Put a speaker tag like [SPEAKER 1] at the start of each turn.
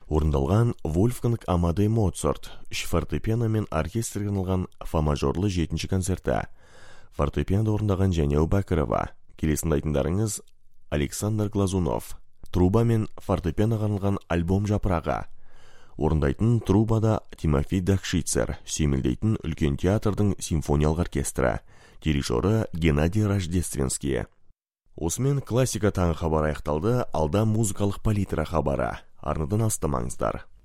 [SPEAKER 1] Орындалған Вольфганг Амадей Моцарт, 3 фортепиано мен оркестрге арналған фа мажорлы 7-ші концерті. Фортепиано орындаған Жәнеу Бәкірова. Келесін айтындарыңыз Александр Глазунов. Труба мен фортепиано арналған альбом жапырағы. Орындайтын трубада Тимофей Дахшицер, сүйемелдейтін үлкен театрдың симфониялық оркестрі. Дирижері Геннадий Рождественский. Осымен классика таңы хабары аяқталды, алда музыкалық палитра хабары. Арнадан астамаңыздар.